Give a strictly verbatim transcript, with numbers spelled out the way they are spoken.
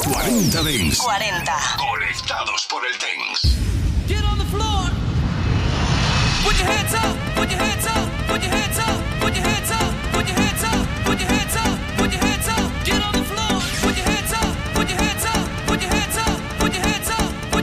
cuarenta Dance. cuarenta. Conectados por el Dance. Get on the floor. Put your hands up. Put your hands up.